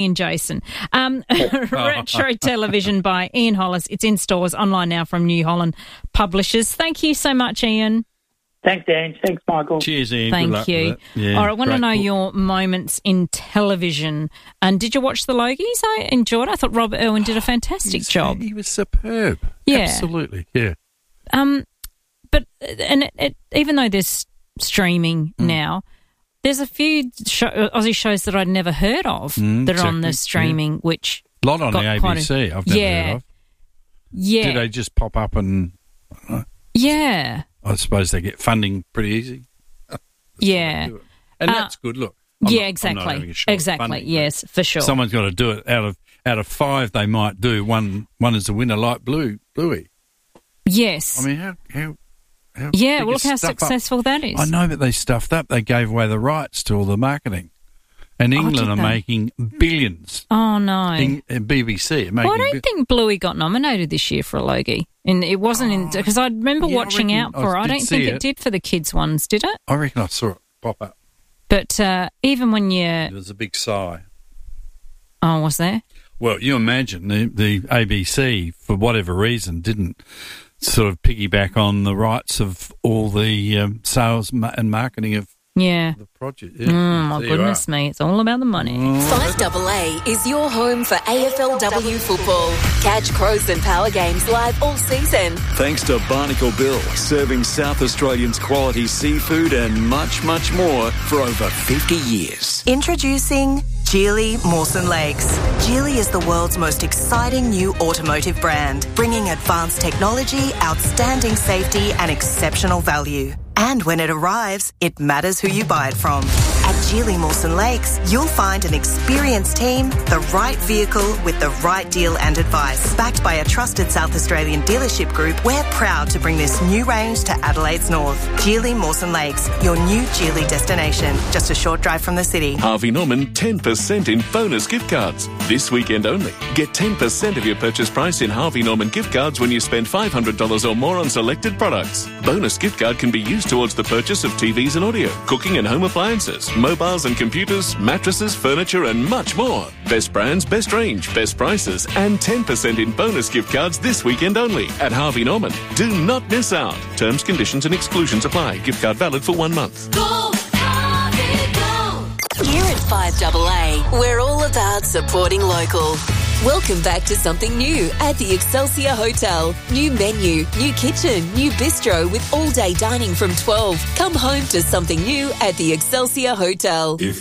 and Jason. Retro Television by Ian Hollis. It's in stores, online now from New Holland Publishers. Thank you so much, Ian. Thanks, Dan. Thanks, Michael. Cheers, Ian. Thank Good luck you. with that. Yeah, all right, I want to know book. your moments in television. And did you watch the Logies? I enjoyed it. I thought Robert Irwin did a fantastic job. He was superb. Yeah. Absolutely, yeah. But even though there's streaming now, there's a few Aussie shows that I'd never heard of that are on the streaming, which A lot on the ABC I've never heard of. Yeah. Do they just pop up and... Yeah. I suppose they get funding pretty easy. Yeah. And that's good. Look, I'm not having a shot at Exactly. funding, Yes, for sure. someone's got to do it. Out of five, they might do one is the winner, like Bluey. Yes. I mean, how yeah. big Well, look how stuff up. successful that is. I know, but they stuffed up. They gave away the rights to all the marketing, and England are did they? making billions. Oh no. BBC are making. Well, I don't think Bluey got nominated this year for a Logie. And it wasn't in... Because I remember watching out for it. I don't think it did for the kids' ones, did it? I reckon I saw it pop up. But even when you... There was a big sigh. Oh, was there? Well, you imagine the ABC, for whatever reason, didn't sort of piggyback on the rights of all the sales and marketing of Yeah. the project. Yeah. My There you goodness are. me. It's all about the money. 5AA is your home for AFLW football. Catch Crows and Power games live all season. Thanks to Barnacle Bill, serving South Australians quality seafood and much, much more for over 50 years. Introducing Geely Mawson Lakes. Geely is the world's most exciting new automotive brand, bringing advanced technology, outstanding safety and exceptional value. And when it arrives, it matters who you buy it from. At Geely Mawson Lakes, you'll find an experienced team, the right vehicle with the right deal and advice. Backed by a trusted South Australian dealership group, we're proud to bring this new range to Adelaide's north. Geely Mawson Lakes, your new Geely destination. Just a short drive from the city. Harvey Norman 10% in bonus gift cards. This weekend only. Get 10% of your purchase price in Harvey Norman gift cards when you spend $500 or more on selected products. Bonus gift card can be used towards the purchase of TVs and audio, cooking and home appliances, mobiles and computers, mattresses, furniture and much more. Best brands, best range, best prices and 10% in bonus gift cards this weekend only at Harvey Norman. Do not miss out. Terms, conditions and exclusions apply. Gift card valid for 1 month. Go, Harvey, go! Here at 5AA, we're all about supporting local. Welcome back to something new at the Excelsior Hotel. New menu, new kitchen, new bistro with all-day dining from 12. Come home to something new at the Excelsior Hotel.